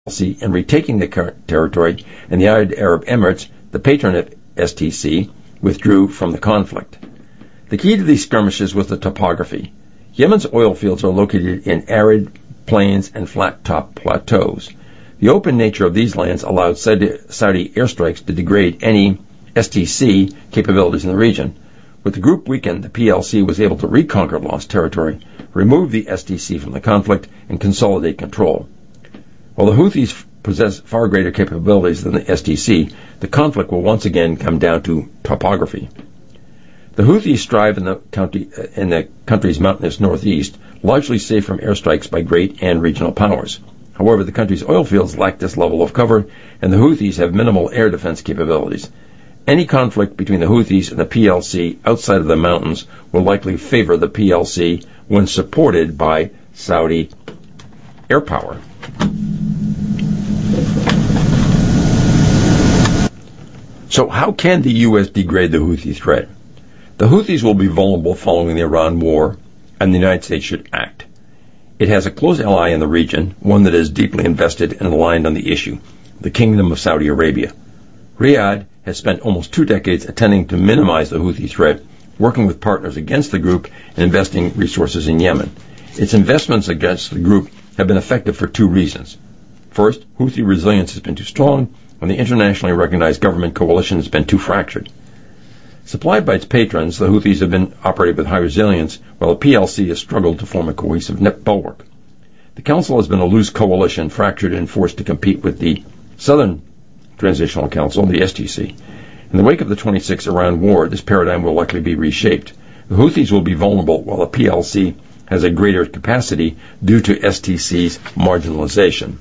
PLC and retaking the current territory, and the United Arab Emirates, the patron of STC, withdrew from the conflict. The key to these skirmishes was the topography. Yemen's oil fields are located in arid plains and flat-top plateaus. The open nature of these lands allowed Saudi airstrikes to degrade any STC capabilities in the region. With the group weakened, the PLC was able to reconquer lost territory, remove the STC from the conflict, and consolidate control. While the Houthis possess far greater capabilities than the STC, the conflict will once again come down to topography. The Houthis strive in the country's mountainous northeast, largely safe from airstrikes by great and regional powers. However, the country's oil fields lack this level of cover, and the Houthis have minimal air defense capabilities. Any conflict between the Houthis and the PLC outside of the mountains will likely favor the PLC when supported by Saudi air power. So how can the U.S. degrade the Houthi threat? The Houthis will be vulnerable following the Iran war, and the United States should act. It has a close ally in the region, one that is deeply invested and aligned on the issue, the Kingdom of Saudi Arabia. Riyadh has spent almost 2 decades attempting to minimize the Houthi threat, working with partners against the group and investing resources in Yemen. Its investments against the group have been effective for 2 reasons. First, Houthi resilience has been too strong, and the internationally recognized government coalition has been too fractured. Supplied by its patrons, the Houthis have been operated with high resilience, while the PLC has struggled to form a cohesive bulwark. The Council has been a loose coalition, fractured and forced to compete with the Southern Transitional Council, the STC. In the wake of the 26 Iran war, this paradigm will likely be reshaped. The Houthis will be vulnerable, while the PLC has a greater capacity due to STC's marginalization.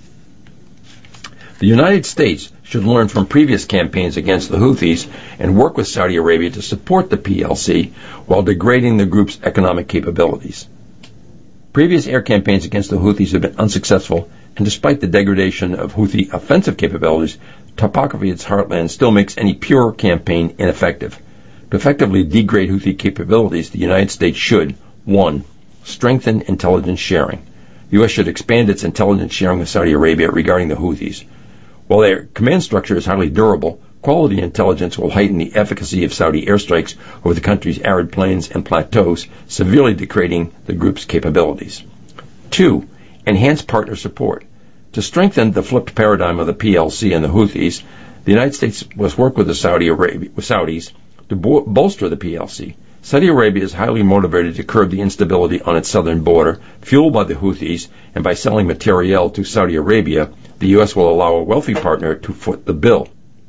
The United States should learn from previous campaigns against the Houthis and work with Saudi Arabia to support the PLC while degrading the group's economic capabilities. Previous air campaigns against the Houthis have been unsuccessful, and despite the degradation of Houthi offensive capabilities, topography of its heartland still makes any pure campaign ineffective. To effectively degrade Houthi capabilities, the United States should, 1. Strengthen intelligence sharing. The U.S. should expand its intelligence sharing with Saudi Arabia regarding the Houthis. While their command structure is highly durable, quality intelligence will heighten the efficacy of Saudi airstrikes over the country's arid plains and plateaus, severely degrading the group's capabilities. 2. Enhance partner support. To strengthen the flipped paradigm of the PLC and the Houthis, the United States must work with the Saudis to bolster the PLC. Saudi Arabia is highly motivated to curb the instability on its southern border, fueled by the Houthis, and by selling materiel to Saudi Arabia, the U.S. will allow a wealthy partner to foot the bill.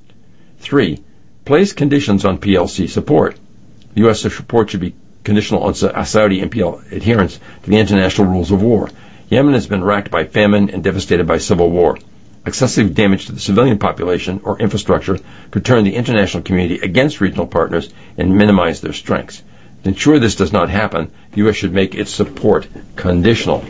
3. Place conditions on PLC support. The U.S. support should be conditional on Saudi adherence to the international rules of war. Yemen has been racked by famine and devastated by civil war. Excessive damage to the civilian population or infrastructure could turn the international community against regional partners and minimize their strengths. To ensure this does not happen, the U.S. should make its support conditional.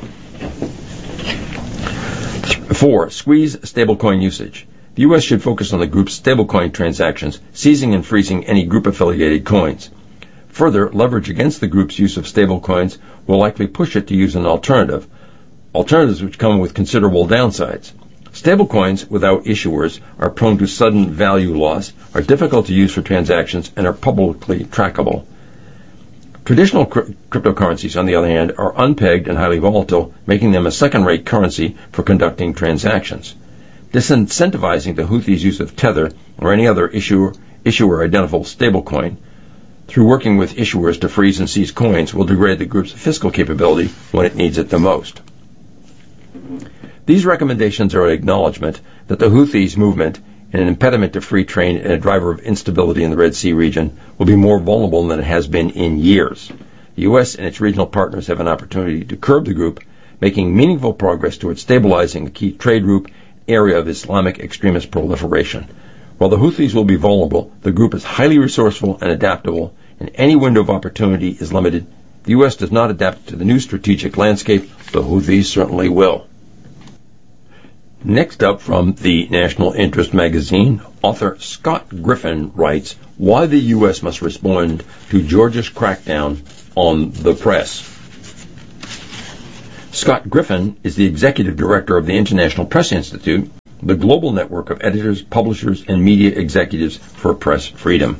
4. Squeeze stablecoin usage. The U.S. should focus on the group's stablecoin transactions, seizing and freezing any group-affiliated coins. Further, leverage against the group's use of stablecoins will likely push it to use an alternatives which come with considerable downsides. Stablecoins without issuers are prone to sudden value loss, are difficult to use for transactions, and are publicly trackable. Traditional cryptocurrencies, on the other hand, are unpegged and highly volatile, making them a second-rate currency for conducting transactions. Disincentivizing the Houthis' use of Tether or any other issuer-identifiable stablecoin through working with issuers to freeze and seize coins will degrade the group's fiscal capability when it needs it the most. These recommendations are an acknowledgement that the Houthis movement, an impediment to free trade and a driver of instability in the Red Sea region, will be more vulnerable than it has been in years. The U.S. and its regional partners have an opportunity to curb the group, making meaningful progress towards stabilizing a key trade route area of Islamic extremist proliferation. While the Houthis will be vulnerable, the group is highly resourceful and adaptable, and any window of opportunity is limited. The U.S. does not adapt to the new strategic landscape. The Houthis certainly will. Next up, from the National Interest magazine, author Scott Griffin writes, Why the U.S. Must Respond to Georgia's Crackdown on the Press. Scott Griffin is the executive director of the International Press Institute, the global network of editors, publishers, and media executives for press freedom.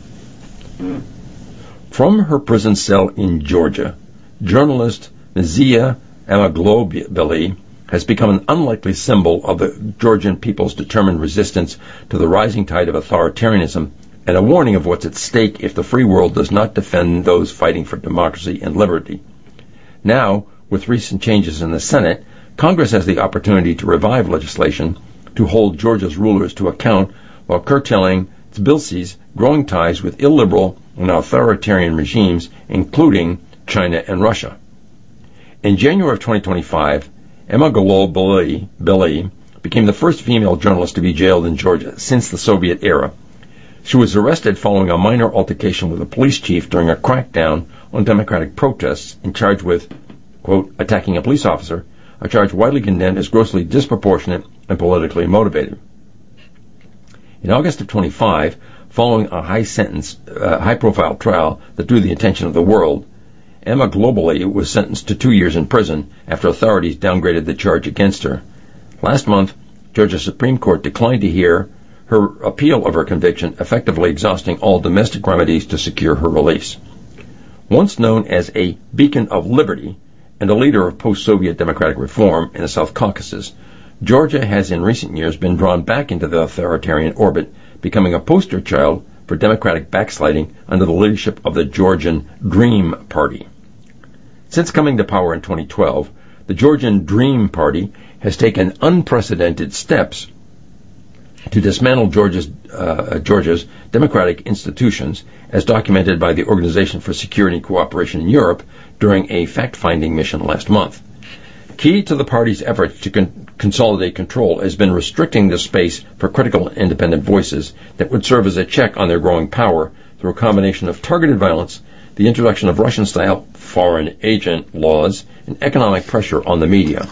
From her prison cell in Georgia, journalist Nazia Emaglobeli has become an unlikely symbol of the Georgian people's determined resistance to the rising tide of authoritarianism and a warning of what's at stake if the free world does not defend those fighting for democracy and liberty. Now, with recent changes in the Senate, Congress has the opportunity to revive legislation to hold Georgia's rulers to account while curtailing Tbilisi's growing ties with illiberal and authoritarian regimes, including China and Russia. In January of 2025, Emaglobeli became the first female journalist to be jailed in Georgia since the Soviet era. She was arrested following a minor altercation with a police chief during a crackdown on democratic protests and charged with, quote, attacking a police officer, a charge widely condemned as grossly disproportionate and politically motivated. In August of 25, following a high-profile trial that drew the attention of the world, Emaglobeli was sentenced to 2 years in prison after authorities downgraded the charge against her. Last month, Georgia's Supreme Court declined to hear her appeal of her conviction, effectively exhausting all domestic remedies to secure her release. Once known as a beacon of liberty and a leader of post-Soviet democratic reform in the South Caucasus, Georgia has in recent years been drawn back into the authoritarian orbit, becoming a poster child for democratic backsliding under the leadership of the Georgian Dream Party. Since coming to power in 2012, the Georgian Dream Party has taken unprecedented steps to dismantle Georgia's democratic institutions, as documented by the Organization for Security and Cooperation in Europe during a fact-finding mission last month. Key to the party's efforts to consolidate control has been restricting the space for critical and independent voices that would serve as a check on their growing power through a combination of targeted violence, the introduction of Russian-style foreign agent laws, and economic pressure on the media.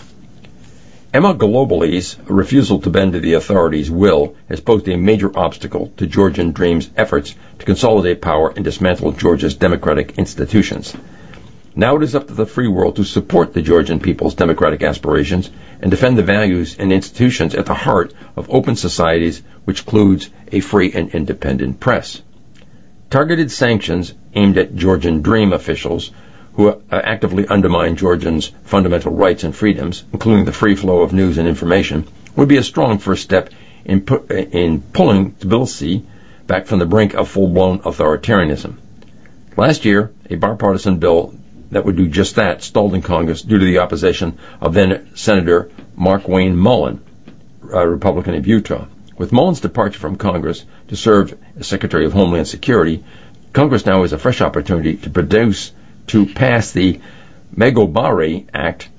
Emaglobeli's refusal to bend to the authorities' will has posed a major obstacle to Georgian Dream's efforts to consolidate power and dismantle Georgia's democratic institutions. Now it is up to the free world to support the Georgian people's democratic aspirations and defend the values and institutions at the heart of open societies, which includes a free and independent press. Targeted sanctions aimed at Georgian Dream officials who actively undermine Georgians' fundamental rights and freedoms, including the free flow of news and information, would be a strong first step in pulling Tbilisi back from the brink of full-blown authoritarianism. Last year, a bipartisan bill that would do just that stalled in Congress due to the opposition of then-Senator Markwayne Mullin, a Republican of Utah. With Mullin's departure from Congress to serve as Secretary of Homeland Security, Congress now has a fresh opportunity to pass the Megobari Act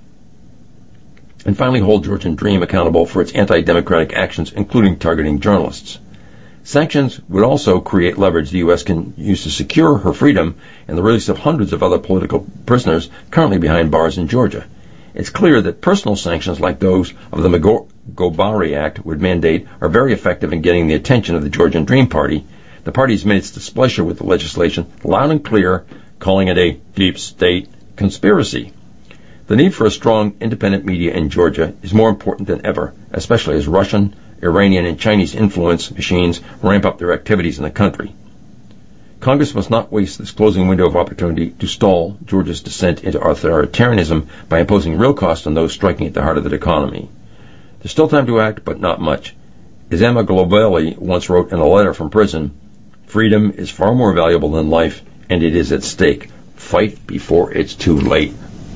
and finally hold Georgian Dream accountable for its anti-democratic actions, including targeting journalists. Sanctions would also create leverage the U.S. can use to secure her freedom and the release of hundreds of other political prisoners currently behind bars in Georgia. It's clear that personal sanctions like those of the Megobari Act would mandate are very effective in getting the attention of the Georgian Dream Party. The party has made its displeasure with the legislation loud and clear, calling it a deep state conspiracy. The need for a strong, independent media in Georgia is more important than ever, especially as Russian, Iranian, and Chinese influence machines ramp up their activities in the country. Congress must not waste this closing window of opportunity to stall Georgia's descent into authoritarianism by imposing real costs on those striking at the heart of the economy. There's still time to act, but not much. As Emaglobeli once wrote in a letter from prison, freedom is far more valuable than life, and it is at stake. Fight before it's too late.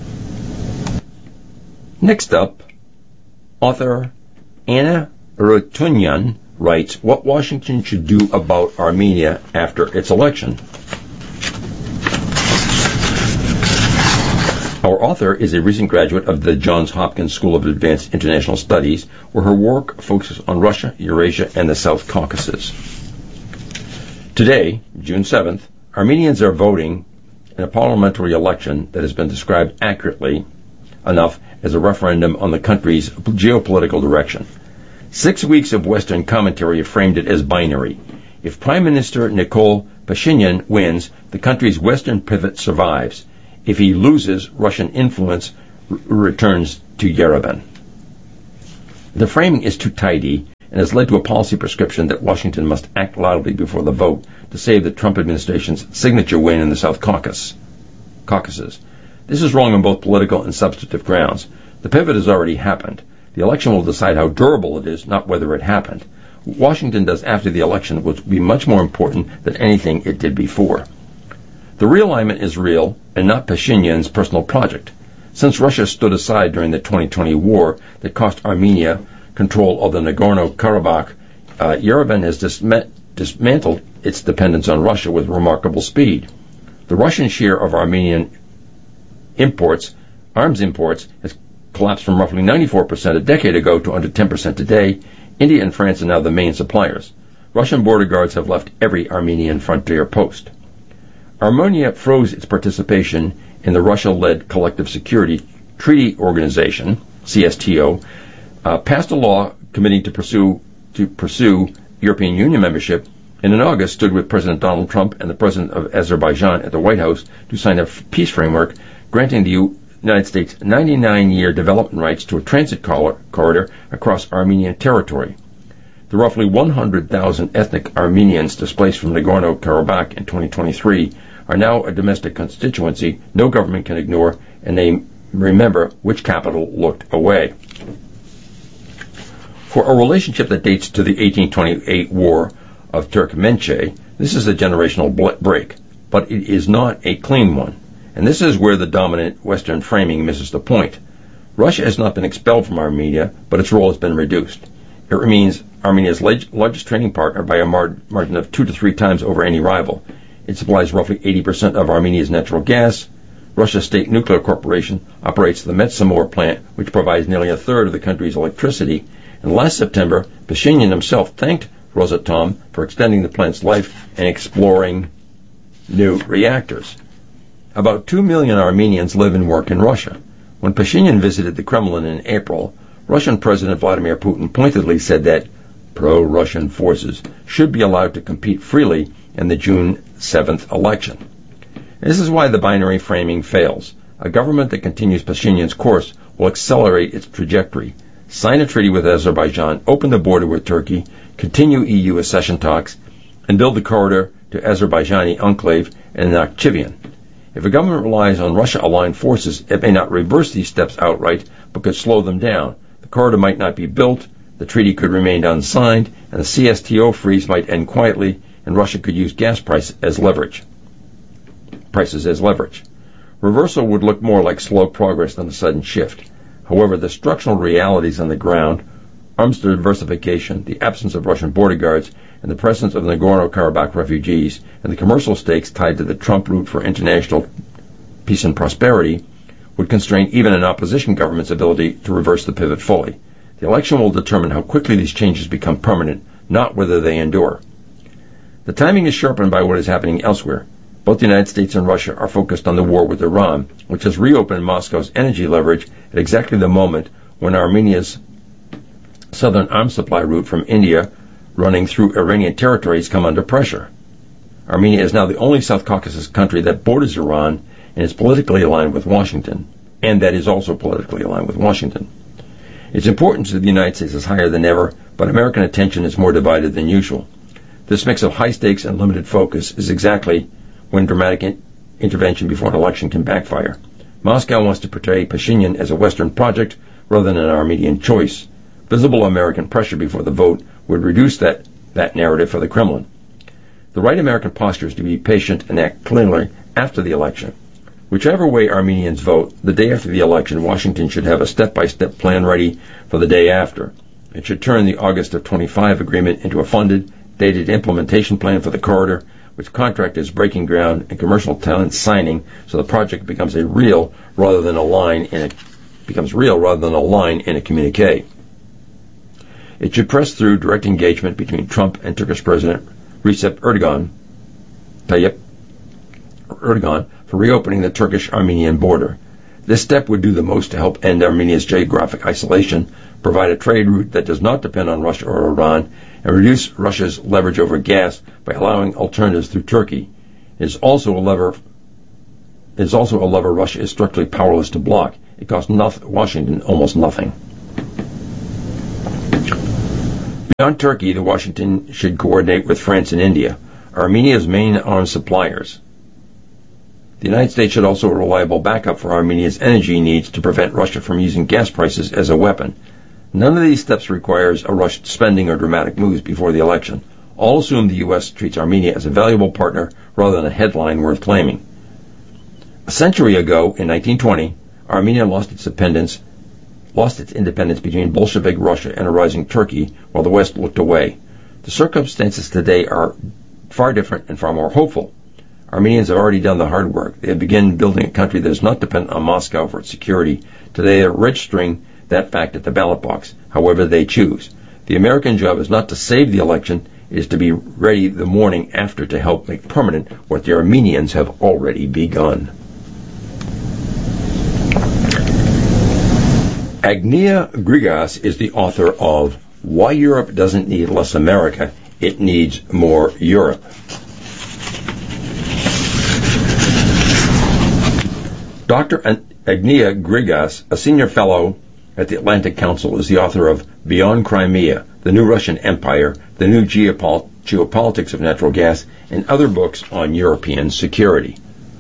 Next up, author Anna Rutunyan writes what Washington should do about Armenia after its election. Our author is a recent graduate of the Johns Hopkins School of Advanced International Studies, where her work focuses on Russia, Eurasia, and the South Caucasus. Today, June 7th, Armenians are voting in a parliamentary election that has been described accurately enough as a referendum on the country's geopolitical direction. 6 weeks of Western commentary have framed it as binary. If Prime Minister Nikol wins, the country's Western pivot survives. If he loses, Russian influence returns to Yerevan. The framing is too tidy and has led to a policy prescription that Washington must act loudly before the vote to save the Trump administration's signature win in the South Caucasus. This is wrong on both political and substantive grounds. The pivot has already happened. The election will decide how durable it is, not whether it happened. What Washington does after the election will be much more important than anything it did before. The realignment is real and not Pashinyan's personal project. Since Russia stood aside during the 2020 war that cost Armenia control of the Nagorno-Karabakh, Yerevan has dismantled its dependence on Russia with remarkable speed. The Russian share of Armenian arms imports, has collapsed from roughly 94% a decade ago to under 10% today. India and France are now the main suppliers. Russian border guards have left every Armenian frontier post. Armenia froze its participation in the Russia-led Collective Security Treaty Organization, CSTO, passed a law committing to pursue European Union membership, and in August stood with President Donald Trump and the President of Azerbaijan at the White House to sign a peace framework granting the United States 99-year development rights to a transit corridor across Armenian territory. The roughly 100,000 ethnic Armenians displaced from Nagorno-Karabakh in 2023 are now a domestic constituency no government can ignore, and they remember which capital looked away. For a relationship that dates to the 1828 War of Turkmenche, this is a generational break, but it is not a clean one. And this is where the dominant Western framing misses the point. Russia has not been expelled from Armenia, but its role has been reduced. It remains Armenia's largest trading partner by a margin of 2 to 3 times over any rival. It supplies roughly 80% of Armenia's natural gas. Russia's state nuclear corporation operates the Metsamor plant, which provides nearly a third of the country's electricity. And last September, Pashinyan himself thanked Rosatom for extending the plant's life and exploring new reactors. About 2 million Armenians live and work in Russia. When Pashinyan visited the Kremlin in April, Russian President Vladimir Putin pointedly said that pro-Russian forces should be allowed to compete freely in the June 7th election. This is why the binary framing fails. A government that continues Pashinyan's course will accelerate its trajectory, sign a treaty with Azerbaijan, open the border with Turkey, continue EU accession talks, and build the corridor to Azerbaijani enclave in Nakhchivan. If a government relies on Russia-aligned forces, it may not reverse these steps outright, but could slow them down. The corridor might not be built, the treaty could remain unsigned, and the CSTO freeze might end quietly, and Russia could use gas prices as leverage. Reversal would look more like slow progress than a sudden shift. However, the structural realities on the ground, arms diversification, the absence of Russian border guards, and the presence of Nagorno-Karabakh refugees, and the commercial stakes tied to the Trump route for international peace and prosperity, would constrain even an opposition government's ability to reverse the pivot fully. The election will determine how quickly these changes become permanent, not whether they endure. The timing is sharpened by what is happening elsewhere. Both the United States and Russia are focused on the war with Iran, which has reopened Moscow's energy leverage at exactly the moment when Armenia's southern arms supply route from India running through Iranian territories come under pressure. Armenia is now the only South Caucasus country that borders Iran and is politically aligned with Washington, and that is also politically aligned with Washington. Its importance to the United States is higher than ever, but American attention is more divided than usual. This mix of high stakes and limited focus is exactly when dramatic intervention before an election can backfire. Moscow wants to portray Pashinyan as a Western project rather than an Armenian choice. Visible American pressure before the vote would reduce that narrative for the Kremlin. The right American posture is to be patient and act cleanly after the election. Whichever way Armenians vote, the day after the election, Washington should have a step-by-step plan ready for the day after. It should turn the August of 25 agreement into a funded, dated implementation plan for the corridor, with contractors breaking ground and commercial talent signing, so the project becomes real rather than a line in a communique. It should press through direct engagement between Trump and Turkish President Recep Tayyip Erdogan for reopening the Turkish-Armenian border. This step would do the most to help end Armenia's geographic isolation, provide a trade route that does not depend on Russia or Iran, and reduce Russia's leverage over gas by allowing alternatives through Turkey. It is also a lever Russia is structurally powerless to block. It cost Washington almost nothing. Beyond Turkey, Washington should coordinate with France and India, Armenia's main arms suppliers. The United States should also be a reliable backup for Armenia's energy needs to prevent Russia from using gas prices as a weapon. None of these steps requires a rushed spending or dramatic moves before the election. All assume the U.S. treats Armenia as a valuable partner rather than a headline worth claiming. A century ago, in 1920, Armenia lost its independence between Bolshevik Russia and a rising Turkey, while the West looked away. The circumstances today are far different and far more hopeful. Armenians have already done the hard work. They have begun building a country that is not dependent on Moscow for its security. Today they are registering that fact at the ballot box, however they choose. The American job is not to save the election, it is to be ready the morning after to help make permanent what the Armenians have already begun. Agnia Grigas is the author of Why Europe Doesn't Need Less America, It Needs More Europe. Dr. Agnia Grigas, a senior fellow at the Atlantic Council, is the author of Beyond Crimea, The New Russian Empire, The New Geopolitics of Natural Gas, and other books on European security.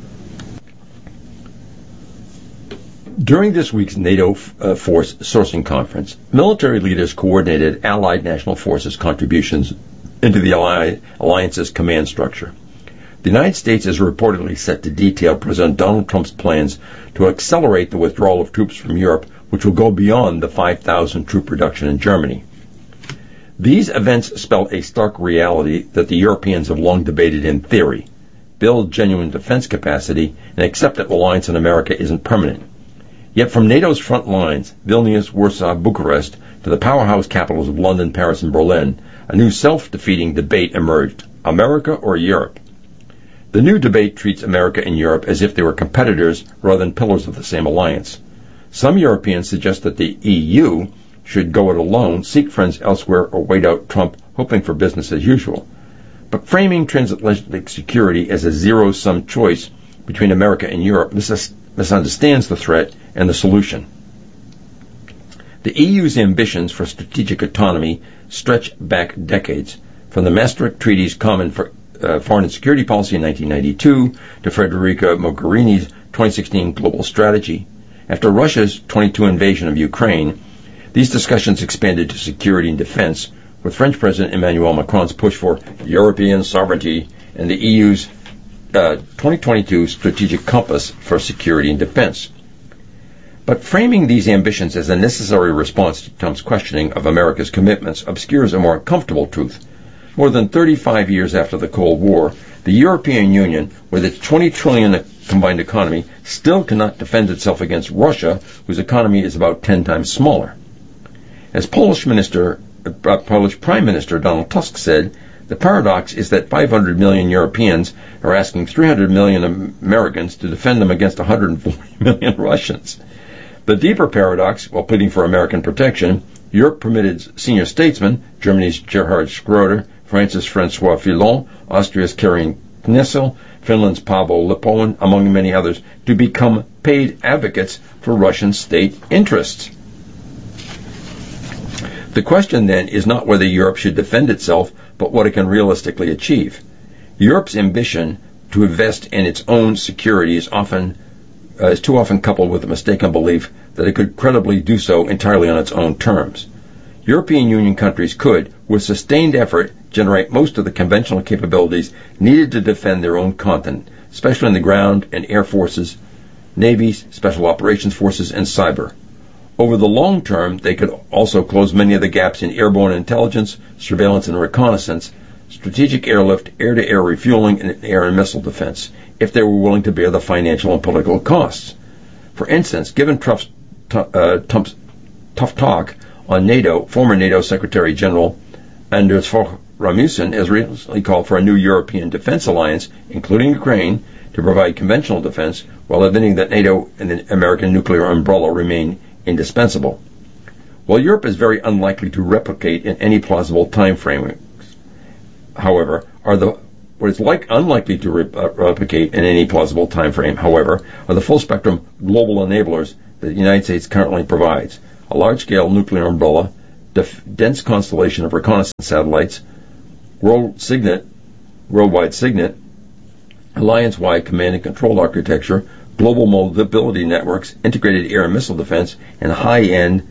During this week's NATO Force Sourcing Conference, military leaders coordinated Allied National Forces contributions into the alliance's command structure. The United States is reportedly set to detail President Donald Trump's plans to accelerate the withdrawal of troops from Europe, which will go beyond the 5,000 troop reduction in Germany. These events spell a stark reality that the Europeans have long debated in theory: build genuine defense capacity and accept that reliance on America isn't permanent. Yet from NATO's front lines, Vilnius, Warsaw, Bucharest, to the powerhouse capitals of London, Paris, and Berlin, a new self-defeating debate emerged: America or Europe? The new debate treats America and Europe as if they were competitors rather than pillars of the same alliance. Some Europeans suggest that the EU should go it alone, seek friends elsewhere, or wait out Trump, hoping for business as usual. But framing transatlantic security as a zero-sum choice between America and Europe misunderstands the threat and the solution. The EU's ambitions for strategic autonomy stretch back decades, from the Maastricht Treaty's common foreign and security policy in 1992 to Federica Mogherini's 2016 global strategy. After Russia's 22 invasion of Ukraine, these discussions expanded to security and defense, with French President Emmanuel Macron's push for European sovereignty and the EU's 2022 strategic compass for security and defense. But framing these ambitions as a necessary response to Trump's questioning of America's commitments obscures a more comfortable truth. More than 35 years after the Cold War, the European Union, with its $20 trillion combined economy, still cannot defend itself against Russia, whose economy is about 10 times smaller. As Polish Prime Minister Donald Tusk said, the paradox is that 500 million Europeans are asking 300 million Americans to defend them against 140 million Russians. The deeper paradox, while pleading for American protection, Europe permitted senior statesmen, Germany's Gerhard Schröder, France's François Fillon, Austria's Karin Knessel, Finland's Paavo Lipponen, among many others, to become paid advocates for Russian state interests. The question then is not whether Europe should defend itself, but what it can realistically achieve. Europe's ambition to invest in its own security is too often coupled with the mistaken belief that it could credibly do so entirely on its own terms. European Union countries could, with sustained effort, generate most of the conventional capabilities needed to defend their own continent, especially in the ground and air forces, navies, special operations forces, and cyber. Over the long term, they could also close many of the gaps in airborne intelligence, surveillance and reconnaissance, strategic airlift, air-to-air refueling, and air and missile defense, if they were willing to bear the financial and political costs. For instance, given Trump's tough talk on NATO, former NATO Secretary General Anders Fogh Rasmussen has recently called for a new European defense alliance, including Ukraine, to provide conventional defense, while admitting that NATO and the American nuclear umbrella remain indispensable. While Europe is very unlikely to replicate in any plausible time frame, however, unlikely to replicate in any plausible time frame, however, are the full-spectrum global enablers that the United States currently provides: a large-scale nuclear umbrella, dense constellation of reconnaissance satellites, worldwide signet, alliance-wide command and control architecture, global mobility networks, integrated air and missile defense, and high-end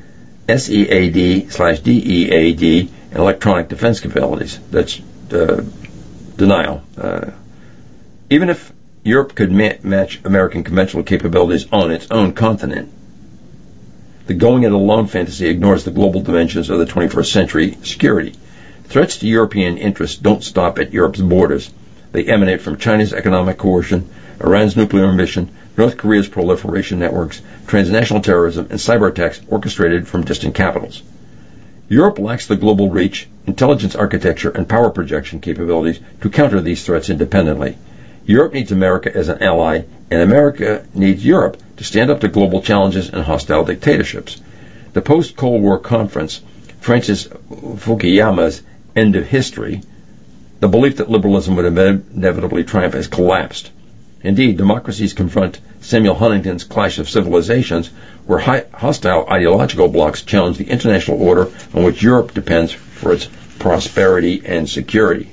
SEAD/DEAD and electronic defense capabilities. That's denial. Even if Europe could match American conventional capabilities on its own continent, the going-it-alone fantasy ignores the global dimensions of the 21st century security. Threats to European interests don't stop at Europe's borders. They emanate from China's economic coercion, Iran's nuclear ambition, North Korea's proliferation networks, transnational terrorism, and cyber attacks orchestrated from distant capitals. Europe lacks the global reach, intelligence architecture, and power projection capabilities to counter these threats independently. Europe needs America as an ally, and America needs Europe to stand up to global challenges and hostile dictatorships. The post-Cold War conference, Francis Fukuyama's End of History, the belief that liberalism would inevitably triumph, has collapsed. Indeed, democracies confront Samuel Huntington's Clash of Civilizations, where hostile ideological blocs challenge the international order on which Europe depends for its prosperity and security.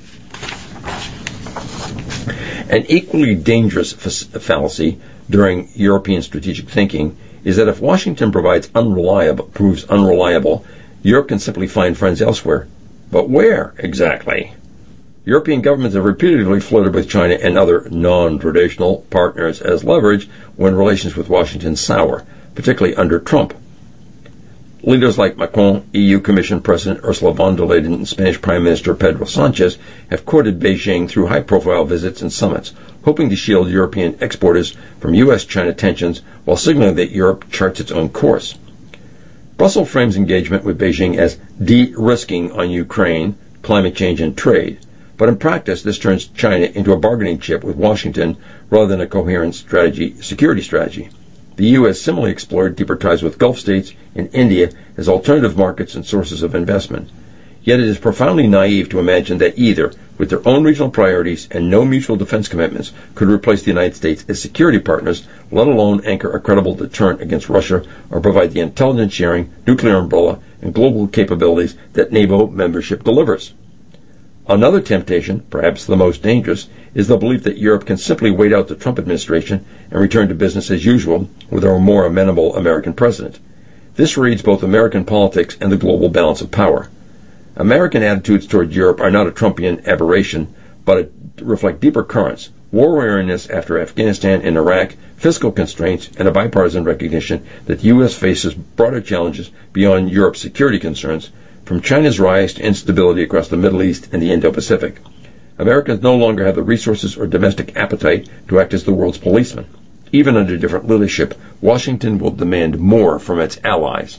An equally dangerous fallacy during European strategic thinking is that if Washington proves unreliable, Europe can simply find friends elsewhere. But where exactly? European governments have repeatedly flirted with China and other non-traditional partners as leverage when relations with Washington sour, particularly under Trump. Leaders like Macron, EU Commission President Ursula von der Leyen, and Spanish Prime Minister Pedro Sanchez have courted Beijing through high-profile visits and summits, hoping to shield European exporters from U.S.-China tensions while signaling that Europe charts its own course. Brussels frames engagement with Beijing as de-risking on Ukraine, climate change, and trade. But in practice, this turns China into a bargaining chip with Washington rather than a coherent security strategy. The EU has similarly explored deeper ties with Gulf states and India as alternative markets and sources of investment. Yet it is profoundly naive to imagine that either, with their own regional priorities and no mutual defense commitments, could replace the United States as security partners, let alone anchor a credible deterrent against Russia or provide the intelligence sharing, nuclear umbrella, and global capabilities that NATO membership delivers. Another temptation, perhaps the most dangerous, is the belief that Europe can simply wait out the Trump administration and return to business as usual with a more amenable American president. This reads both American politics and the global balance of power. American attitudes toward Europe are not a Trumpian aberration, but reflect deeper currents: war weariness after Afghanistan and Iraq, fiscal constraints, and a bipartisan recognition that the U.S. faces broader challenges beyond Europe's security concerns, from China's rise to instability across the Middle East and the Indo-Pacific. Americans no longer have the resources or domestic appetite to act as the world's policeman. Even under different leadership, Washington will demand more from its allies.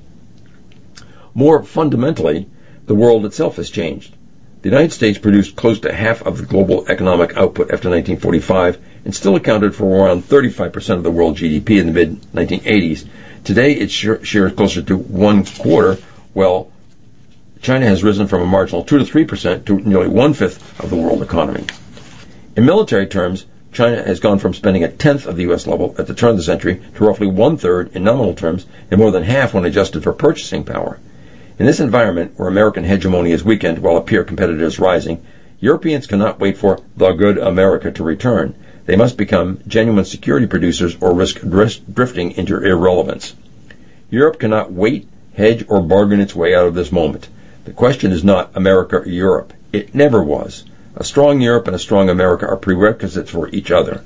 More fundamentally, the world itself has changed. The United States produced close to half of the global economic output after 1945 and still accounted for around 35% of the world GDP in the mid-1980s. Today, its share is closer to 1/4, while China has risen from a marginal 2 to 3% to nearly 1/5 of the world economy. In military terms, China has gone from spending 1/10 of the U.S. level at the turn of the century to roughly 1/3 in nominal terms and more than half when adjusted for purchasing power. In this environment, where American hegemony is weakened while a peer competitor is rising, Europeans cannot wait for the good America to return. They must become genuine security producers or risk drifting into irrelevance. Europe cannot wait, hedge, or bargain its way out of this moment. The question is not America or Europe. It never was. A strong Europe and a strong America are prerequisites for each other's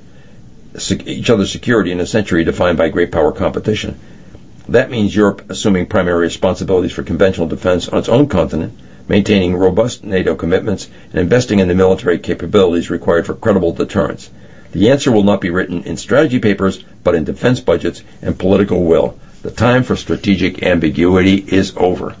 security in a century defined by great power competition. That means Europe assuming primary responsibilities for conventional defense on its own continent, maintaining robust NATO commitments, and investing in the military capabilities required for credible deterrence. The answer will not be written in strategy papers, but in defense budgets and political will. The time for strategic ambiguity is over.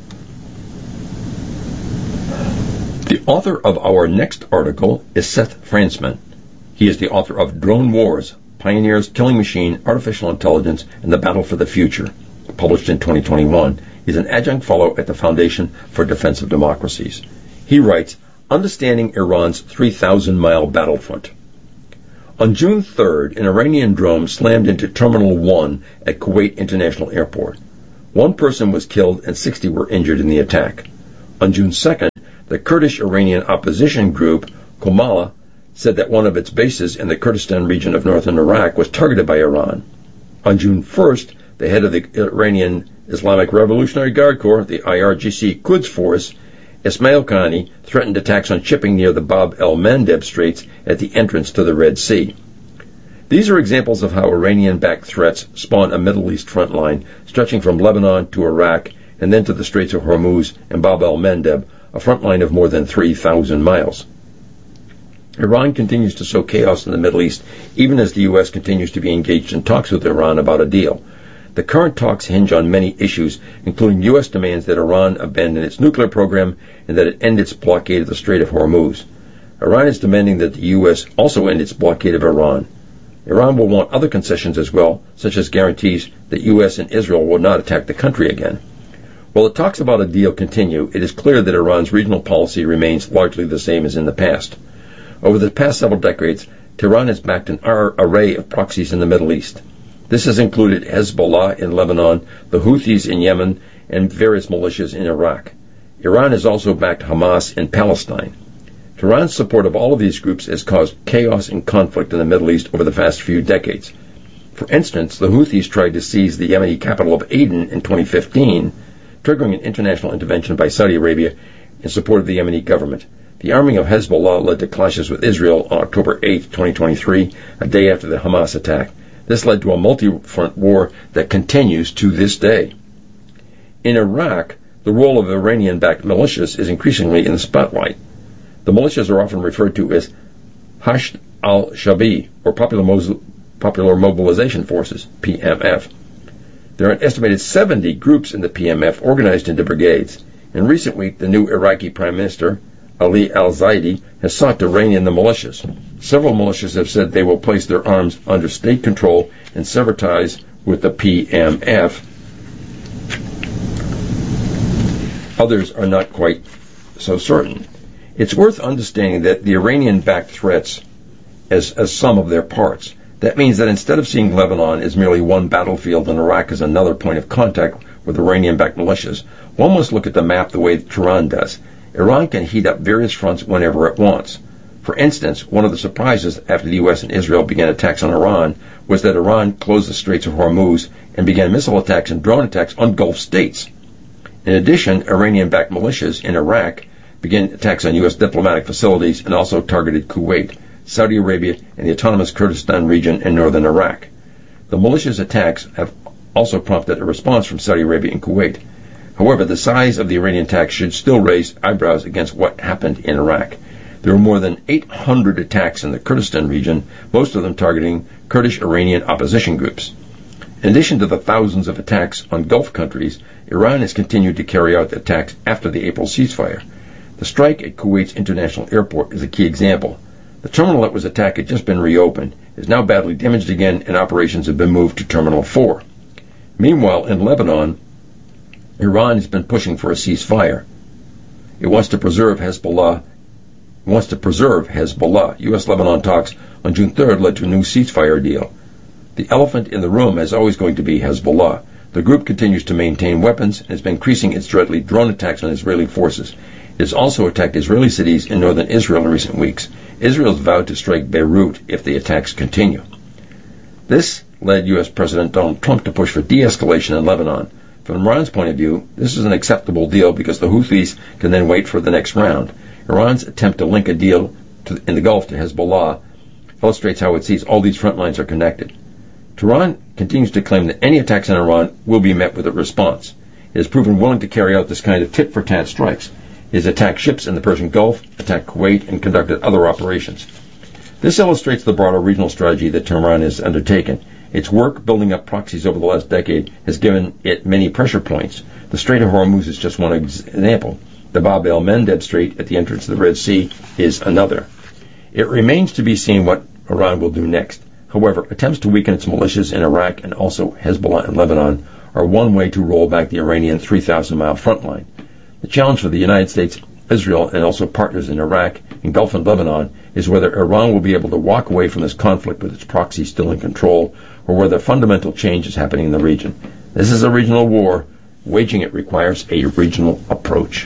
The author of our next article is Seth Fransman. He is the author of Drone Wars: Pioneers, Killing Machine, Artificial Intelligence, and the Battle for the Future, published in 2021. He's an adjunct fellow at the Foundation for Defense of Democracies. He writes, Understanding Iran's 3,000-mile battlefront. On June 3rd, an Iranian drone slammed into Terminal 1 at Kuwait International Airport. 1 person was killed and 60 were injured in the attack. On June 2nd, the Kurdish Iranian opposition group, Komala, said that one of its bases in the Kurdistan region of northern Iraq was targeted by Iran. On June 1st, the head of the Iranian Islamic Revolutionary Guard Corps, the IRGC Quds Force, Ismail Khani, threatened attacks on shipping near the Bab el-Mandeb Straits at the entrance to the Red Sea. These are examples of how Iranian-backed threats spawn a Middle East front line stretching from Lebanon to Iraq and then to the Straits of Hormuz and Bab el-Mandeb, a front line of more than 3,000 miles. Iran continues to sow chaos in the Middle East, even as the U.S. continues to be engaged in talks with Iran about a deal. The current talks hinge on many issues, including U.S. demands that Iran abandon its nuclear program and that it end its blockade of the Strait of Hormuz. Iran is demanding that the U.S. also end its blockade of Iran. Iran will want other concessions as well, such as guarantees that U.S. and Israel will not attack the country again. While the talks about a deal continue, it is clear that Iran's regional policy remains largely the same as in the past. Over the past several decades, Tehran has backed an array of proxies in the Middle East. This has included Hezbollah in Lebanon, the Houthis in Yemen, and various militias in Iraq. Iran has also backed Hamas in Palestine. Tehran's support of all of these groups has caused chaos and conflict in the Middle East over the past few decades. For instance, the Houthis tried to seize the Yemeni capital of Aden in 2015, triggering an international intervention by Saudi Arabia in support of the Yemeni government. The arming of Hezbollah led to clashes with Israel on October 8, 2023, a day after the Hamas attack. This led to a multi-front war that continues to this day. In Iraq, the role of Iranian-backed militias is increasingly in the spotlight. The militias are often referred to as Hashd al-Shabi, or Popular Mobilization Forces, PMF. There are an estimated 70 groups in the PMF organized into brigades. In recent week, the new Iraqi Prime Minister, Ali al-Zaidi, has sought to rein in the militias. Several militias have said they will place their arms under state control and sever ties with the PMF. Others are not quite so certain. It's worth understanding that the Iranian-backed threats as some of their parts. That means that instead of seeing Lebanon as merely one battlefield and Iraq as another point of contact with Iranian-backed militias, one must look at the map the way Tehran does. Iran can heat up various fronts whenever it wants. For instance, one of the surprises after the U.S. and Israel began attacks on Iran was that Iran closed the Straits of Hormuz and began missile attacks and drone attacks on Gulf states. In addition, Iranian-backed militias in Iraq began attacks on U.S. diplomatic facilities and also targeted Kuwait, Saudi Arabia, and the autonomous Kurdistan region in northern Iraq. The militias' attacks have also prompted a response from Saudi Arabia and Kuwait. However, the size of the Iranian attacks should still raise eyebrows against what happened in Iraq. There were more than 800 attacks in the Kurdistan region, most of them targeting Kurdish Iranian opposition groups. In addition to the thousands of attacks on Gulf countries, Iran has continued to carry out attacks after the April ceasefire. The strike at Kuwait's international airport is a key example. The terminal that was attacked had just been reopened, is now badly damaged again, and operations have been moved to Terminal 4. Meanwhile, in Lebanon, Iran has been pushing for a ceasefire. It wants to preserve Hezbollah. U.S.-Lebanon talks on June 3rd led to a new ceasefire deal. The elephant in the room is always going to be Hezbollah. The group continues to maintain weapons and has been increasing its deadly drone attacks on Israeli forces. It has also attacked Israeli cities in northern Israel in recent weeks. Israel has vowed to strike Beirut if the attacks continue. This led U.S. President Donald Trump to push for de-escalation in Lebanon. From Iran's point of view, this is an acceptable deal because the Houthis can then wait for the next round. Iran's attempt to link a deal in the Gulf to Hezbollah illustrates how it sees all these front lines are connected. Tehran continues to claim that any attacks on Iran will be met with a response. It has proven willing to carry out this kind of tit-for-tat strikes. It has attacked ships in the Persian Gulf, attacked Kuwait, and conducted other operations. This illustrates the broader regional strategy that Tehran has undertaken. Its work building up proxies over the last decade has given it many pressure points. The Strait of Hormuz is just one example. The Bab el-Mandeb Strait at the entrance to the Red Sea is another. It remains to be seen what Iran will do next. However, attempts to weaken its militias in Iraq and also Hezbollah in Lebanon are one way to roll back the Iranian 3,000-mile front line. The challenge for the United States, Israel, and also partners in Iraq in Gulf and Lebanon is whether Iran will be able to walk away from this conflict with its proxy still in control, or whether fundamental change is happening in the region. This is a regional war. Waging it requires a regional approach.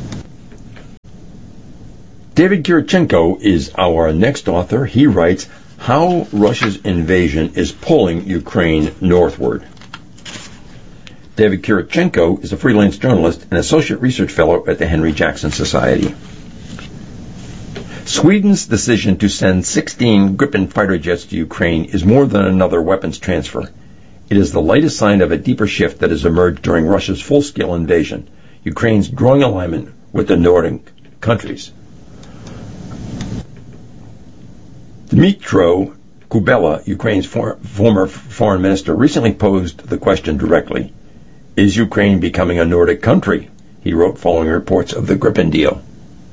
David Kirichenko is our next author. He writes, How Russia's Invasion is Pulling Ukraine Northward. David Kirichenko is a freelance journalist and associate research fellow at the Henry Jackson Society. Sweden's decision to send 16 Gripen fighter jets to Ukraine is more than another weapons transfer. It is the latest sign of a deeper shift that has emerged during Russia's full-scale invasion, Ukraine's growing alignment with the Nordic countries. Dmytro Kuleba, Ukraine's former foreign minister, recently posed the question directly. Is Ukraine becoming a Nordic country? He wrote following reports of the Gripen deal.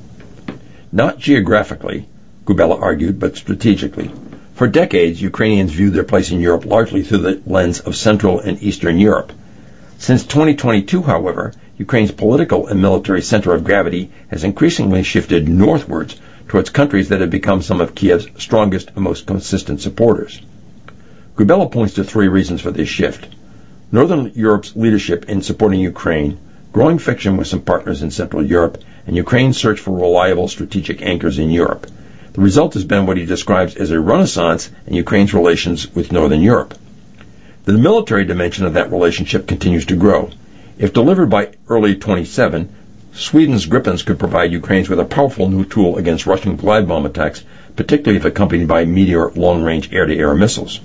Not geographically, Kuleba argued, but strategically. For decades, Ukrainians viewed their place in Europe largely through the lens of Central and Eastern Europe. Since 2022, however, Ukraine's political and military center of gravity has increasingly shifted northwards towards countries that have become some of Kiev's strongest and most consistent supporters. Kuleba points to three reasons for this shift. Northern Europe's leadership in supporting Ukraine, growing friction with some partners in Central Europe, and Ukraine's search for reliable strategic anchors in Europe. The result has been what he describes as a renaissance in Ukraine's relations with Northern Europe. The military dimension of that relationship continues to grow. If delivered by early 27, Sweden's Gripens could provide Ukrainians with a powerful new tool against Russian glide bomb attacks, particularly if accompanied by Meteor long-range air-to-air missiles.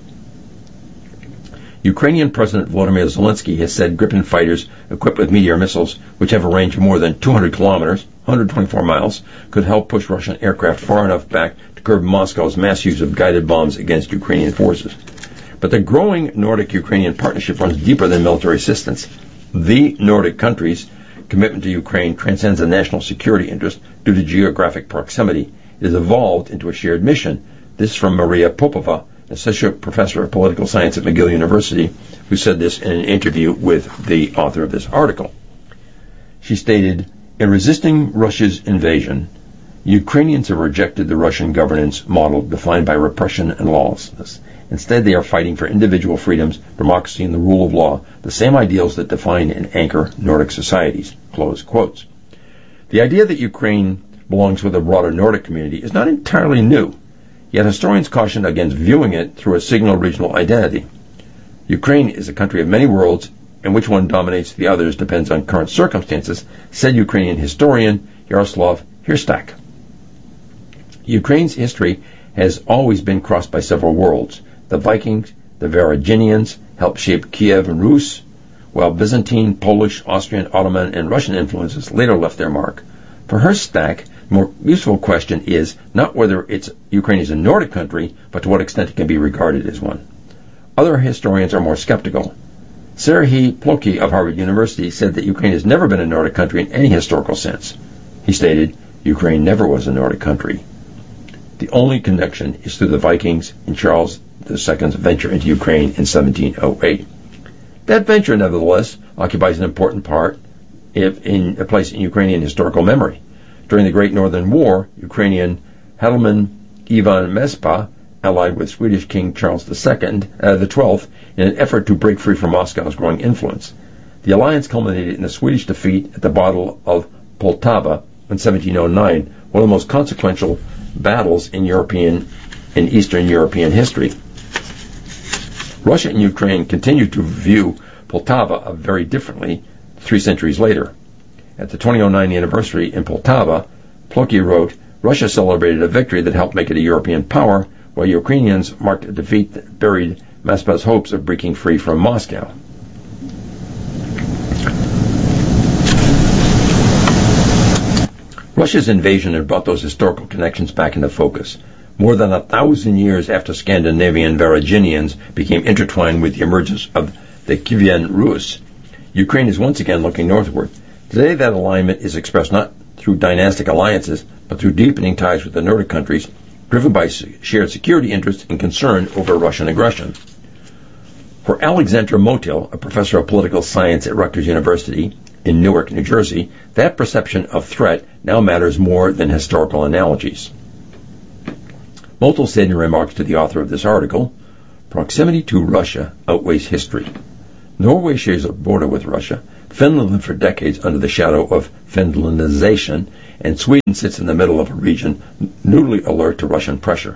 Ukrainian President Volodymyr Zelensky has said Gripen fighters equipped with Meteor missiles, which have a range of more than 200 kilometers, 124 miles, could help push Russian aircraft far enough back to curb Moscow's mass use of guided bombs against Ukrainian forces. But the growing Nordic-Ukrainian partnership runs deeper than military assistance. The Nordic countries' commitment to Ukraine transcends a national security interest due to geographic proximity. It has evolved into a shared mission. This is from Maria Popova, associate professor of political science at McGill University, who said this in an interview with the author of this article. She stated, in resisting Russia's invasion, Ukrainians have rejected the Russian governance model defined by repression and lawlessness. Instead, they are fighting for individual freedoms, democracy, and the rule of law, the same ideals that define and anchor Nordic societies. Close quotes. The idea that Ukraine belongs with a broader Nordic community is not entirely new, yet historians caution against viewing it through a single regional identity. Ukraine is a country of many worlds, and which one dominates the others depends on current circumstances, said Ukrainian historian Yaroslav Hirstak. Ukraine's history has always been crossed by several worlds. The Vikings, the Varangians helped shape Kiev and Rus, while Byzantine, Polish, Austrian, Ottoman, and Russian influences later left their mark. For Hirstak, the more useful question is not whether Ukraine is a Nordic country, but to what extent it can be regarded as one. Other historians are more skeptical. Serhiy Plokhy of Harvard University said that Ukraine has never been a Nordic country in any historical sense. He stated, Ukraine never was a Nordic country. The only connection is through the Vikings and Charles II's venture into Ukraine in 1708. That venture, nevertheless, occupies an important place in Ukrainian historical memory. During the Great Northern War, Ukrainian Hetman Ivan Mezpa allied with Swedish King Charles the XII in an effort to break free from Moscow's growing influence. The alliance culminated in a Swedish defeat at the Battle of Poltava in 1709, one of the most consequential battles in Eastern European history. Russia and Ukraine continued to view Poltava very differently 3 centuries later. At the 2009 anniversary in Poltava, Plokhy wrote, Russia celebrated a victory that helped make it a European power, while Ukrainians marked a defeat that buried Moscow's hopes of breaking free from Moscow. Russia's invasion had brought those historical connections back into focus. More than 1,000 years after Scandinavian Varangians became intertwined with the emergence of the Kievan Rus, Ukraine is once again looking northward. Today that alignment is expressed not through dynastic alliances, but through deepening ties with the Nordic countries, driven by shared security interests and concern over Russian aggression. For Alexandra Motil, a professor of political science at Rutgers University, in Newark, New Jersey, that perception of threat now matters more than historical analogies. Motul said in remarks to the author of this article, proximity to Russia outweighs history. Norway shares a border with Russia. Finland lived for decades under the shadow of Finlandization, and Sweden sits in the middle of a region newly alert to Russian pressure.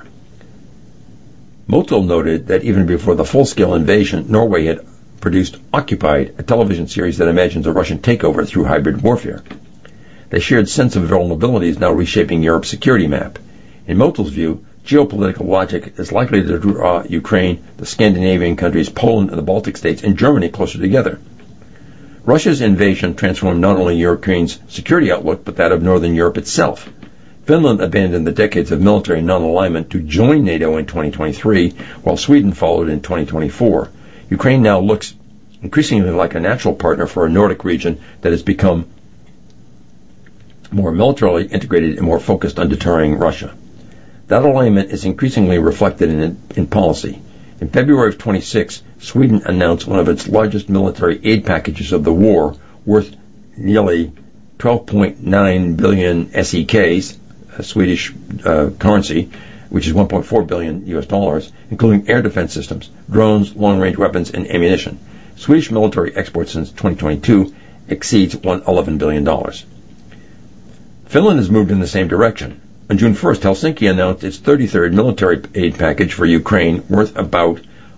Motul noted that even before the full-scale invasion, Norway had produced Occupied, a television series that imagines a Russian takeover through hybrid warfare. The shared sense of vulnerability is now reshaping Europe's security map. In Motul's view, geopolitical logic is likely to draw Ukraine, the Scandinavian countries, Poland, and the Baltic states, and Germany closer together. Russia's invasion transformed not only Ukraine's security outlook, but that of Northern Europe itself. Finland abandoned the decades of military non-alignment to join NATO in 2023, while Sweden followed in 2024. Ukraine now looks increasingly like a natural partner for a Nordic region that has become more militarily integrated and more focused on deterring Russia. That alignment is increasingly reflected in policy. In February of 26, Sweden announced one of its largest military aid packages of the war, worth nearly 12.9 billion SEKs, Swedish currency, which is 1.4 billion US dollars, including air defense systems, drones, long-range weapons, and ammunition. Swedish military exports since 2022 exceeds $11 billion. Finland has moved in the same direction. On June 1st, Helsinki announced its 33rd military aid package for Ukraine, worth about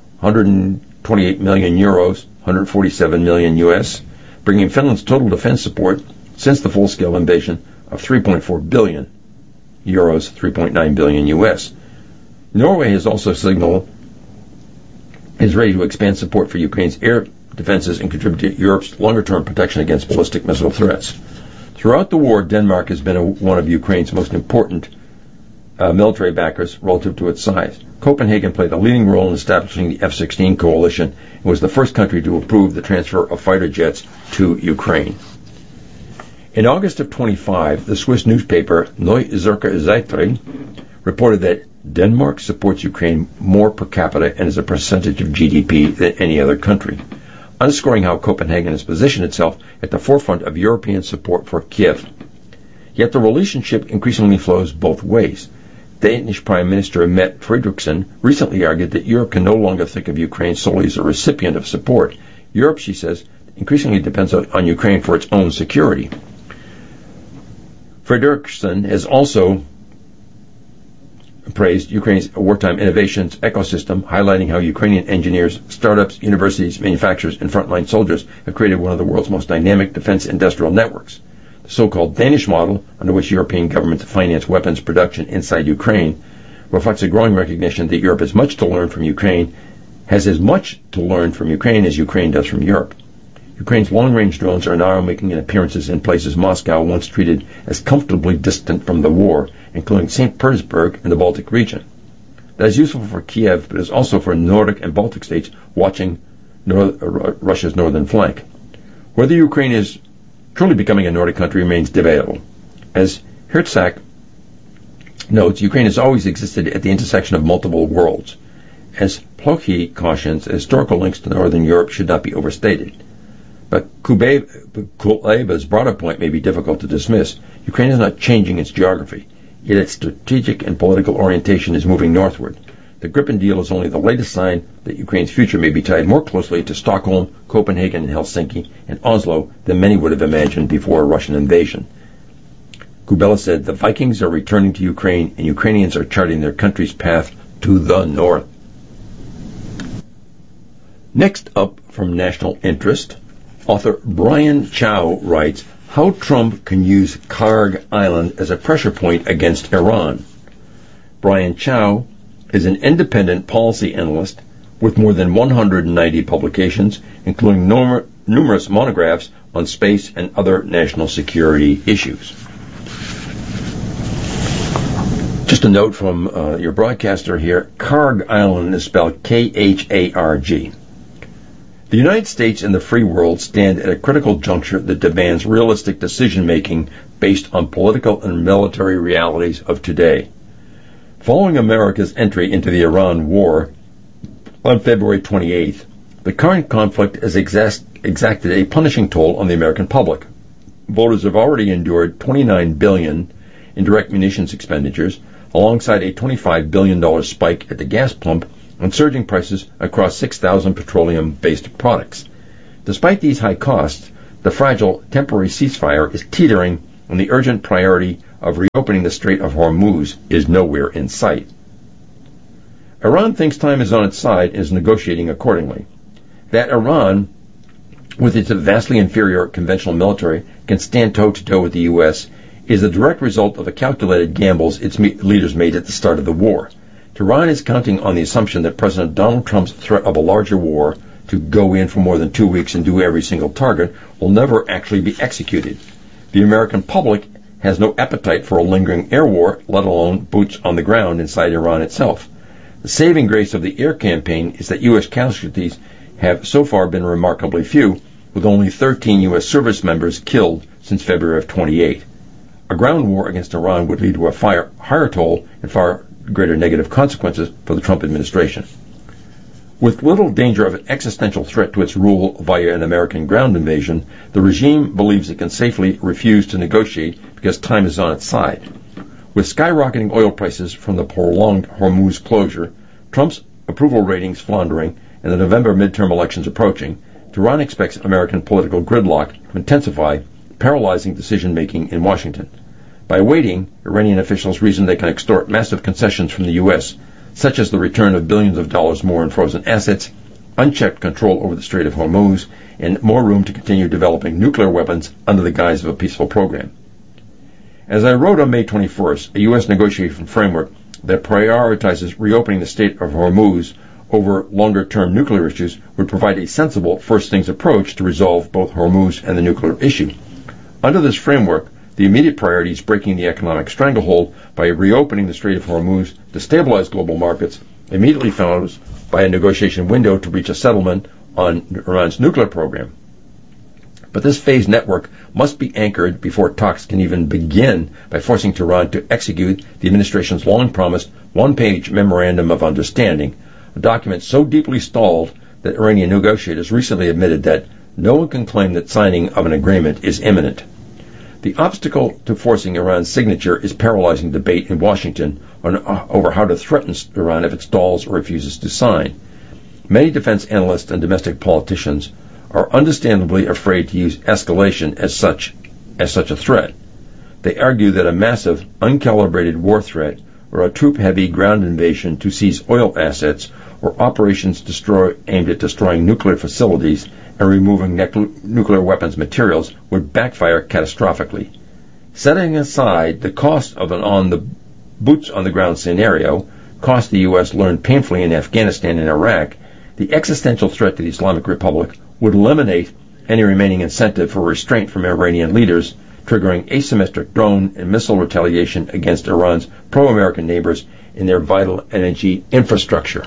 128 million euros, 147 million US, bringing Finland's total defense support since the full-scale invasion of 3.4 billion euros, 3.9 billion US. Norway has also signaled is ready to expand support for Ukraine's air defenses and contribute to Europe's longer-term protection against ballistic missile threats. Throughout the war, Denmark has been one of Ukraine's most important military backers relative to its size. Copenhagen played a leading role in establishing the F-16 coalition and was the first country to approve the transfer of fighter jets to Ukraine. In August of 25, the Swiss newspaper Neue Zürcher Zeitung reported that Denmark supports Ukraine more per capita and as a percentage of GDP than any other country, underscoring how Copenhagen has positioned itself at the forefront of European support for Kiev. Yet the relationship increasingly flows both ways. Danish Prime Minister Mette Frederiksen recently argued that Europe can no longer think of Ukraine solely as a recipient of support. Europe, she says, increasingly depends on Ukraine for its own security. Frederiksen has also praised Ukraine's wartime innovations ecosystem, highlighting how Ukrainian engineers, startups, universities, manufacturers, and frontline soldiers have created one of the world's most dynamic defense industrial networks. The so-called Danish model, under which European governments finance weapons production inside Ukraine, reflects a growing recognition that Europe has much to learn from Ukraine, has as much to learn from Ukraine as Ukraine does from Europe. Ukraine's long-range drones are now making appearances in places Moscow once treated as comfortably distant from the war, including St. Petersburg and the Baltic region. That is useful for Kiev, but is also for Nordic and Baltic states watching Russia's northern flank. Whether Ukraine is truly becoming a Nordic country remains debatable. As Herzog notes, Ukraine has always existed at the intersection of multiple worlds. As Plokhy cautions, historical links to Northern Europe should not be overstated. But Kuleba's broader point may be difficult to dismiss. Ukraine is not changing its geography, yet its strategic and political orientation is moving northward. The Gripen deal is only the latest sign that Ukraine's future may be tied more closely to Stockholm, Copenhagen, and Helsinki, and Oslo than many would have imagined before a Russian invasion. Kubela said, "The Vikings are returning to Ukraine, and Ukrainians are charting their country's path to the north." Next up, from National Interest, author Brian Chow writes, How Trump Can Use Karg Island as a Pressure Point Against Iran. Brian Chow is an independent policy analyst with more than 190 publications, including numerous monographs on space and other national security issues. Just a note from your broadcaster here, Karg Island is spelled Kharg. The United States and the free world stand at a critical juncture that demands realistic decision-making based on political and military realities of today. Following America's entry into the Iran war on February 28th, the current conflict has exacted a punishing toll on the American public. Voters have already endured $29 billion in direct munitions expenditures, alongside a $25 billion spike at the gas pump and surging prices across 6,000 petroleum-based products. Despite these high costs, the fragile temporary ceasefire is teetering, and the urgent priority of reopening the Strait of Hormuz is nowhere in sight. Iran thinks time is on its side and is negotiating accordingly. That Iran, with its vastly inferior conventional military, can stand toe-to-toe with the U.S. is a direct result of the calculated gambles its leaders made at the start of the war. Tehran is counting on the assumption that President Donald Trump's threat of a larger war to go in for more than 2 weeks and do every single target will never actually be executed. The American public has no appetite for a lingering air war, let alone boots on the ground inside Iran itself. The saving grace of the air campaign is that U.S. casualties have so far been remarkably few, with only 13 U.S. service members killed since February of 28. A ground war against Iran would lead to a higher toll and far greater negative consequences for the Trump administration. With little danger of an existential threat to its rule via an American ground invasion, the regime believes it can safely refuse to negotiate because time is on its side. With skyrocketing oil prices from the prolonged Hormuz closure, Trump's approval ratings floundering, and the November midterm elections approaching, Tehran expects American political gridlock to intensify, paralyzing decision-making in Washington. By waiting, Iranian officials reason they can extort massive concessions from the U.S., such as the return of billions of dollars more in frozen assets, unchecked control over the Strait of Hormuz, and more room to continue developing nuclear weapons under the guise of a peaceful program. As I wrote on May 21st, a U.S. negotiation framework that prioritizes reopening the Strait of Hormuz over longer-term nuclear issues would provide a sensible first-things approach to resolve both Hormuz and the nuclear issue. Under this framework, the immediate priority is breaking the economic stranglehold by reopening the Strait of Hormuz to stabilize global markets, immediately followed by a negotiation window to reach a settlement on Iran's nuclear program. But this phased network must be anchored before talks can even begin by forcing Tehran to execute the administration's long-promised one-page Memorandum of Understanding, a document so deeply stalled that Iranian negotiators recently admitted that no one can claim that signing of an agreement is imminent. The obstacle to forcing Iran's signature is paralyzing debate in Washington over how to threaten Iran if it stalls or refuses to sign. Many defense analysts and domestic politicians are understandably afraid to use escalation as such a threat. They argue that a massive, uncalibrated war threat or a troop-heavy ground invasion to seize oil assets or operations aimed at destroying nuclear facilities and removing nuclear weapons materials would backfire catastrophically. Setting aside the cost of an boots-on-the-ground scenario, cost the U.S. learned painfully in Afghanistan and Iraq, the existential threat to the Islamic Republic would eliminate any remaining incentive for restraint from Iranian leaders, triggering asymmetric drone and missile retaliation against Iran's pro-American neighbors in their vital energy infrastructure.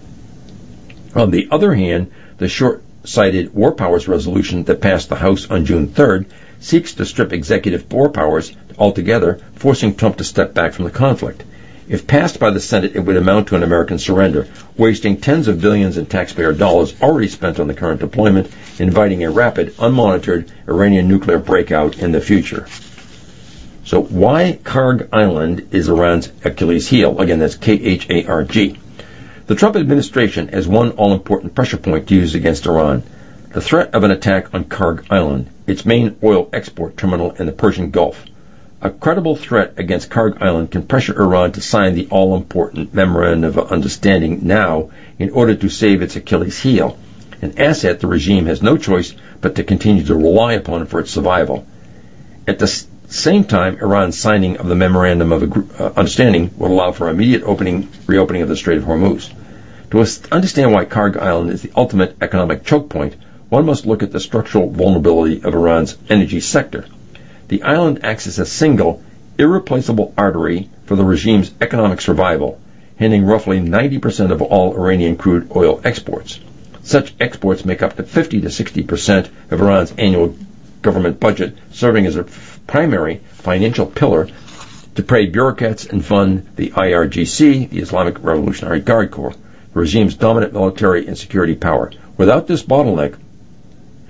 On the other hand, the short-sighted War Powers resolution that passed the House on June 3rd seeks to strip executive war powers altogether, forcing Trump to step back from the conflict. If passed by the Senate, it would amount to an American surrender, wasting tens of billions in taxpayer dollars already spent on the current deployment, inviting a rapid, unmonitored Iranian nuclear breakout in the future. So why Kharg Island is Iran's Achilles heel? Again, that's Kharg. The Trump administration has one all-important pressure point to use against Iran: the threat of an attack on Kharg Island, its main oil export terminal in the Persian Gulf. A credible threat against Kharg Island can pressure Iran to sign the all-important Memorandum of Understanding now in order to save its Achilles heel, an asset the regime has no choice but to continue to rely upon for its survival. At the same time, Iran's signing of the Memorandum of Understanding would allow for immediate reopening of the Strait of Hormuz. To understand why Kharg Island is the ultimate economic choke point, one must look at the structural vulnerability of Iran's energy sector. The island acts as a single, irreplaceable artery for the regime's economic survival, handling roughly 90% of all Iranian crude oil exports. Such exports make up to 50 to 60% of Iran's annual government budget, serving as a primary financial pillar to pay bureaucrats and fund the IRGC, the Islamic Revolutionary Guard Corps, the regime's dominant military and security power. Without this bottleneck,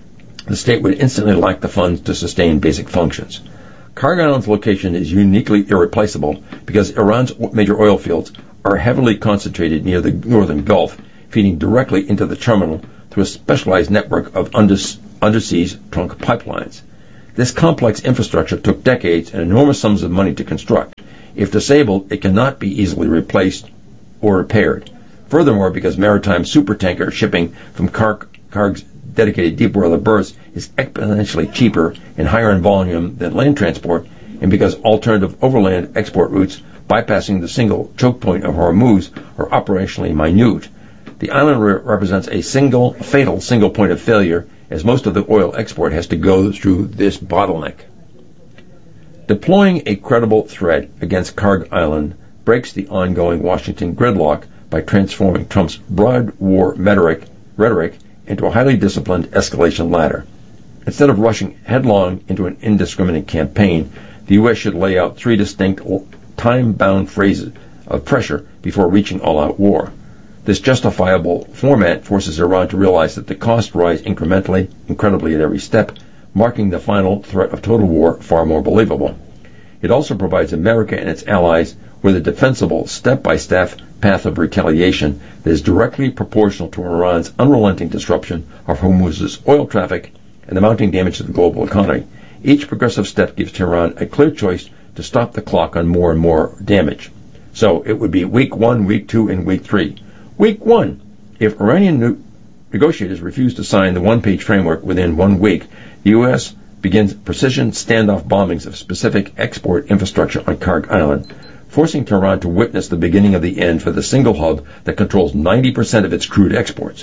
the state would instantly lack the funds to sustain basic functions. Kharg Island's location is uniquely irreplaceable because Iran's major oil fields are heavily concentrated near the northern Gulf, feeding directly into the terminal through a specialized network of undersea trunk pipelines. This complex infrastructure took decades and enormous sums of money to construct. If disabled, it cannot be easily replaced or repaired. Furthermore, because maritime supertanker shipping from Kharg's dedicated deepwater berths is exponentially cheaper and higher in volume than land transport, and because alternative overland export routes bypassing the single choke point of Hormuz are operationally minute, the island represents a fatal single point of failure, as most of the oil export has to go through this bottleneck. Deploying a credible threat against Kharg Island breaks the ongoing Washington gridlock by transforming Trump's broad war rhetoric into a highly disciplined escalation ladder. Instead of rushing headlong into an indiscriminate campaign, the U.S. should lay out 3 distinct time-bound phases of pressure before reaching all-out war. This justifiable format forces Iran to realize that the costs rise incredibly at every step, making the final threat of total war far more believable. It also provides America and its allies with a defensible, step-by-step path of retaliation that is directly proportional to Iran's unrelenting disruption of Hormuz's oil traffic and the mounting damage to the global economy. Each progressive step gives Tehran a clear choice to stop the clock on more and more damage. So it would be week 1, week 2, and week 3. Week 1, if Iranian negotiators refuse to sign the one-page framework within 1 week, the U.S. begins precision standoff bombings of specific export infrastructure on Kharg Island, forcing Tehran to witness the beginning of the end for the single hub that controls 90% of its crude exports.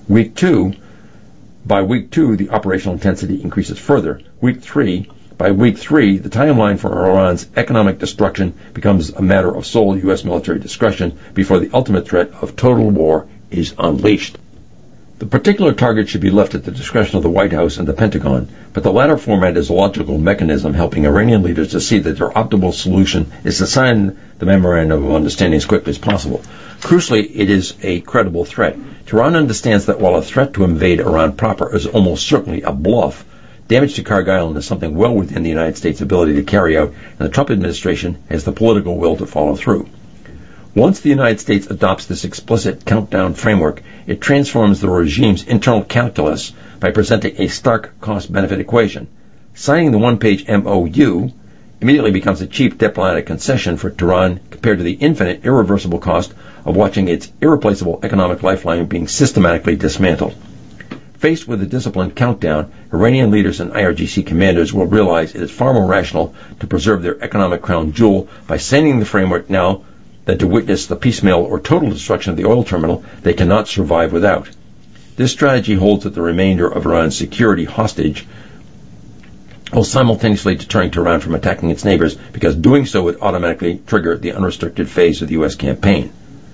By week 2, the operational intensity increases further. By week 3, the timeline for Iran's economic destruction becomes a matter of sole U.S. military discretion before the ultimate threat of total war is unleashed. The particular target should be left at the discretion of the White House and the Pentagon, but the latter format is a logical mechanism helping Iranian leaders to see that their optimal solution is to sign the Memorandum of Understanding as quickly as possible. Crucially, it is a credible threat. Tehran understands that while a threat to invade Iran proper is almost certainly a bluff, damage to Kharg Island is something well within the United States' ability to carry out, and the Trump administration has the political will to follow through. Once the United States adopts this explicit countdown framework, it transforms the regime's internal calculus by presenting a stark cost-benefit equation. Signing the one-page MOU immediately becomes a cheap diplomatic concession for Tehran compared to the infinite, irreversible cost of watching its irreplaceable economic lifeline being systematically dismantled. Faced with a disciplined countdown, Iranian leaders and IRGC commanders will realize it is far more rational to preserve their economic crown jewel by signing the framework now than to witness the piecemeal or total destruction of the oil terminal they cannot survive without. This strategy holds that the remainder of Iran's security hostage, while simultaneously deterring Tehran from attacking its neighbors, because doing so would automatically trigger the unrestricted phase of the U.S. campaign.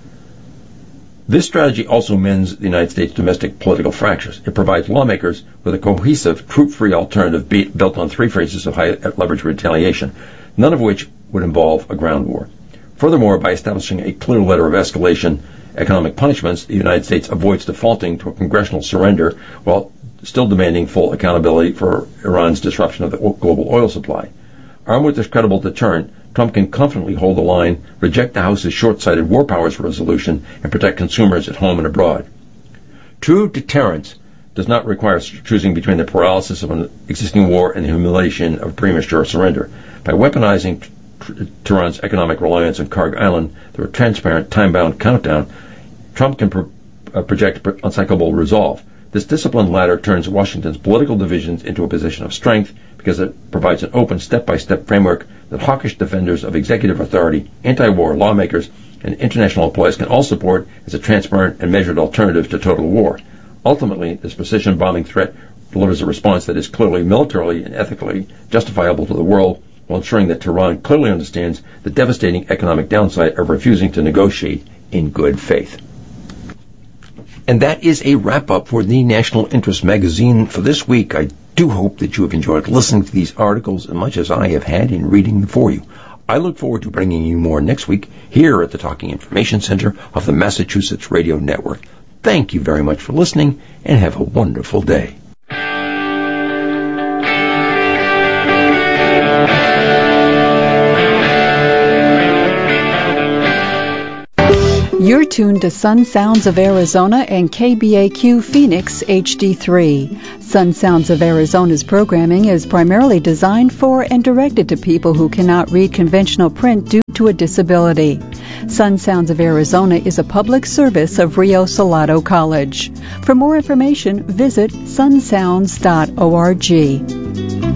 This strategy also mends the United States' domestic political fractures. It provides lawmakers with a cohesive, troop-free alternative built on 3 phases of high-leverage retaliation, none of which would involve a ground war. Furthermore, by establishing a clear letter of escalation economic punishments, the United States avoids defaulting to a congressional surrender while still demanding full accountability for Iran's disruption of the global oil supply. Armed with this credible deterrent, Trump can confidently hold the line, reject the House's short-sighted war powers resolution, and protect consumers at home and abroad. True deterrence does not require choosing between the paralysis of an existing war and the humiliation of premature surrender. By weaponizing Tehran's economic reliance on Kharg Island through a transparent, time-bound countdown, Trump can project uncyclable resolve. This disciplined ladder turns Washington's political divisions into a position of strength because it provides an open, step-by-step framework that hawkish defenders of executive authority, anti-war lawmakers, and international employees can all support as a transparent and measured alternative to total war. Ultimately, this precision bombing threat delivers a response that is clearly militarily and ethically justifiable to the world, while ensuring that Tehran clearly understands the devastating economic downside of refusing to negotiate in good faith. And that is a wrap-up for the National Interest magazine for this week. I do hope that you have enjoyed listening to these articles as much as I have had in reading them for you. I look forward to bringing you more next week here at the Talking Information Center of the Massachusetts Radio Network. Thank you very much for listening, and have a wonderful day. You're tuned to Sun Sounds of Arizona and KBAQ Phoenix HD3. Sun Sounds of Arizona's programming is primarily designed for and directed to people who cannot read conventional print due to a disability. Sun Sounds of Arizona is a public service of Rio Salado College. For more information, visit sunsounds.org.